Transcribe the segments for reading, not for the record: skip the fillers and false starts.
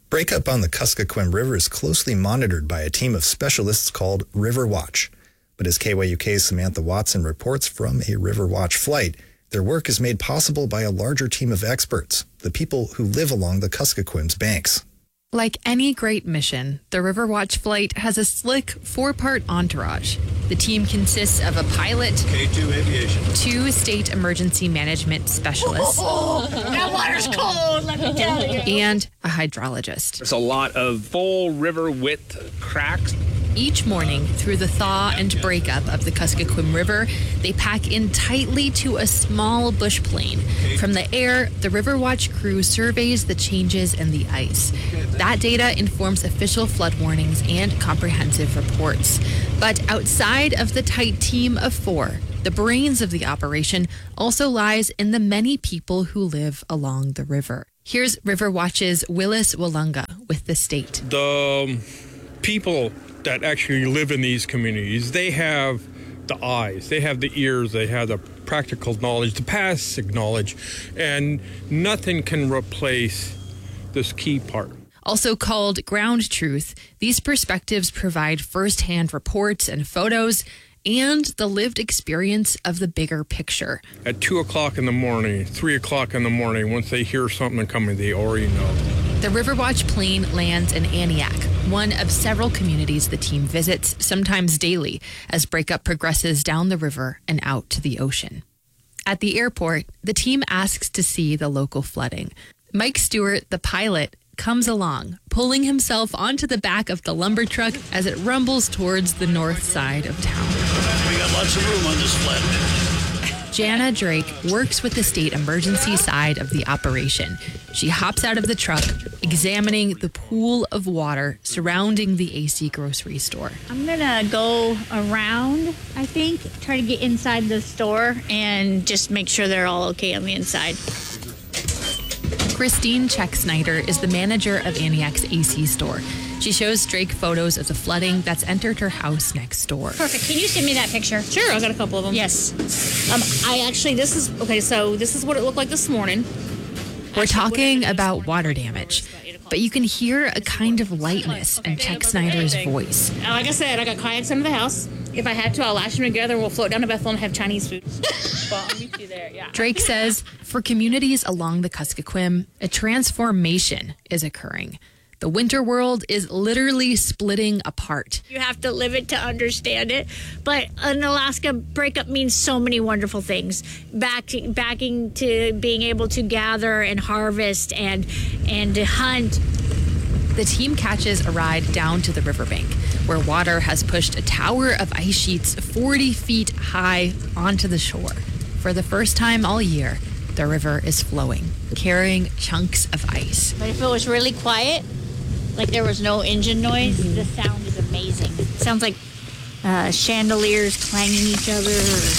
Breakup on the Kuskokwim River is closely monitored by a team of specialists called River Watch. But as KYUK's Samantha Watson reports from a River Watch flight, their work is made possible by a larger team of experts, the people who live along the Kuskokwim's banks. Like any great mission, the River Watch flight has a slick 4-part entourage. The team consists of a pilot, K2 Aviation, 2 state emergency management specialists, that water's cold, let me tell you, and a hydrologist. There's a lot of full river width cracks. Each morning, through the thaw and breakup of the Kuskokwim River, they pack in tightly to a small bush plane. From the air, the River Watch crew surveys the changes in the ice. That data informs official flood warnings and comprehensive reports. But outside of the tight team of 4, the brains of the operation also lies in the many people who live along the river. Here's River Watch's Willis Walunga with the state. The people that actually live in these communities, they have the eyes, they have the ears, they have the practical knowledge, the passive knowledge, and nothing can replace this key part. Also called ground truth, these perspectives provide firsthand reports and photos and the lived experience of the bigger picture. At 2 o'clock in the morning, 3 o'clock in the morning, once they hear something coming, they already know. The River Watch plane lands in Aniak, one of several communities the team visits, sometimes daily, as breakup progresses down the river and out to the ocean. At the airport, the team asks to see the local flooding. Mike Stewart, the pilot, comes along, pulling himself onto the back of the lumber truck as it rumbles towards the north side of town. we got lots of room on this flood. Jana Drake works with the state emergency side of the operation. She hops out of the truck, examining the pool of water surrounding the AC grocery store. I'm gonna go around, I think, try to get inside the store and just make sure they're all okay on the inside. Christine Check Snyder is the manager of Aniak's AC store. She shows Drake photos of the flooding that's entered her house next door. Perfect. Can you send me that picture? Sure, I got a couple of them. Yes. This is what it looked like this morning. We're talking about water damage, but you can hear a kind of lightness in Check Snyder's voice. Like I said, I got kayaks under the house. If I had to, I'll lash them together and we'll float down to Bethel and have Chinese food. Well, I'll meet you there, yeah. Drake says for communities along the Kuskokwim, a transformation is occurring. The winter world is literally splitting apart. You have to live it to understand it. But an Alaska breakup means so many wonderful things. Backing to being able to gather and harvest and to hunt. The team catches a ride down to the riverbank, where water has pushed a tower of ice sheets 40 feet high onto the shore. For the first time all year, the river is flowing, carrying chunks of ice. But if it was really quiet, like there was no engine noise, the sound is amazing. It sounds like chandeliers clanging each other.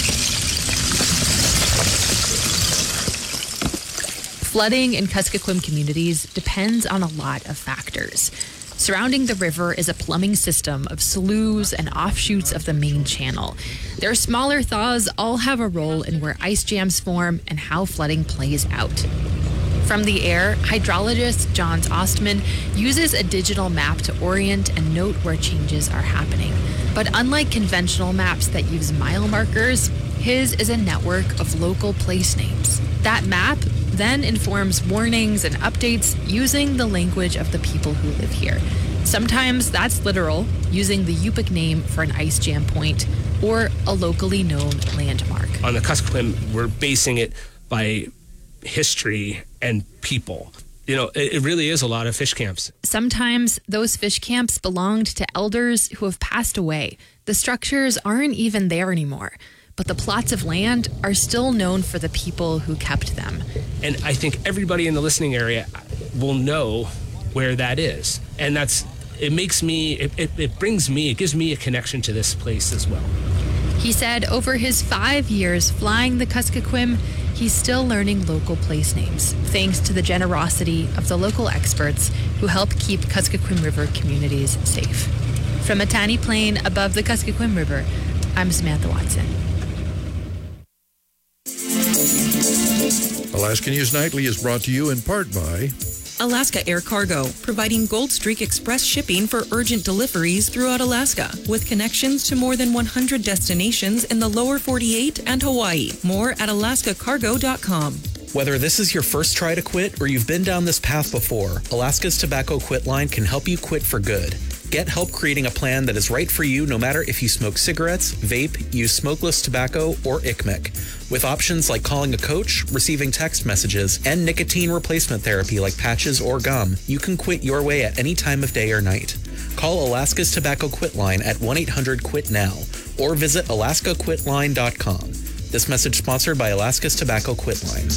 Flooding in Kuskokwim communities depends on a lot of factors. Surrounding the river is a plumbing system of sloughs and offshoots of the main channel. Their smaller thaws all have a role in where ice jams form and how flooding plays out. From the air, hydrologist Johns Ostman uses a digital map to orient and note where changes are happening. But unlike conventional maps that use mile markers, his is a network of local place names. That map then informs warnings and updates using the language of the people who live here. Sometimes that's literal, using the Yupik name for an ice jam point or a locally known landmark. On the Kuskokwim, we're basing it by history and people. You know, it really is a lot of fish camps. Sometimes those fish camps belonged to elders who have passed away. The structures aren't even there anymore, but the plots of land are still known for the people who kept them. And I think everybody in the listening area will know where that is. And it gives me a connection to this place as well. He said over his 5 years flying the Kuskokwim, he's still learning local place names, thanks to the generosity of the local experts who help keep Kuskokwim River communities safe. From a tiny plane above the Kuskokwim River, I'm Samantha Watson. Alaska News Nightly is brought to you in part by Alaska Air Cargo, providing Gold Streak Express shipping for urgent deliveries throughout Alaska, with connections to more than 100 destinations in the lower 48 and Hawaii. More at alaskacargo.com. Whether this is your first try to quit or you've been down this path before, Alaska's Tobacco Quit Line can help you quit for good. Get help creating a plan that is right for you no matter if you smoke cigarettes, vape, use smokeless tobacco, or ICMIC. With options like calling a coach, receiving text messages, and nicotine replacement therapy like patches or gum, you can quit your way at any time of day or night. Call Alaska's Tobacco Quit Line at 1-800-QUIT-NOW or visit alaskaquitline.com. This message sponsored by Alaska's Tobacco Quit Line.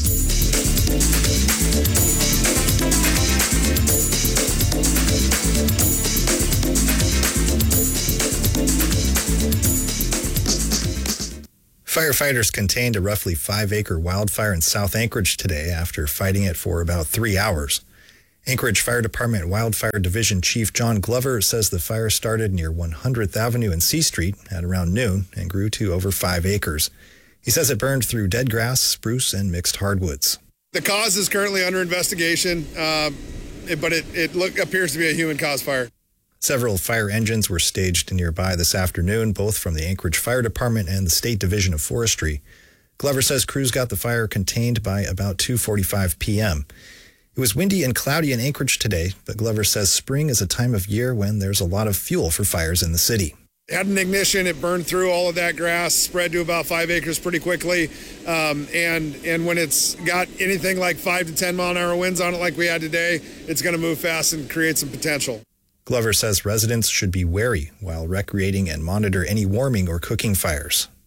Firefighters contained a roughly 5-acre wildfire in South Anchorage today after fighting it for about 3 hours. Anchorage Fire Department Wildfire Division Chief John Glover says the fire started near 100th Avenue and C Street at around noon and grew to over 5 acres. He says it burned through dead grass, spruce, and mixed hardwoods. The cause is currently under investigation, but it appears to be a human-caused fire. Several fire engines were staged nearby this afternoon, both from the Anchorage Fire Department and the State Division of Forestry. Glover says crews got the fire contained by about 2:45 p.m. It was windy and cloudy in Anchorage today, but Glover says spring is a time of year when there's a lot of fuel for fires in the city. It had an ignition, it burned through all of that grass, spread to about 5 acres pretty quickly, and when it's got anything like 5 to 10 mile an hour winds on it like we had today, it's going to move fast and create some potential. Glover says residents should be wary while recreating and monitor any warming or cooking fires.